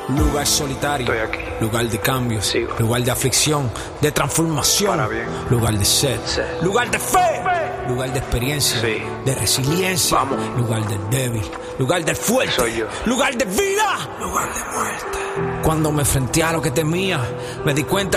Lugar solitario, Estoy aquí. lugar de cambio, Sigo. lugar de aflicción, de transformación, Para bien. lugar de sed, Sed. lugar de fe, lugar de experiencia, Sí. de resiliencia, Vamos. lugar del débil, lugar del fuerte, Soy yo. lugar de vida, lugar de muerte. Cuando me enfrenté a lo que temía, me di cuenta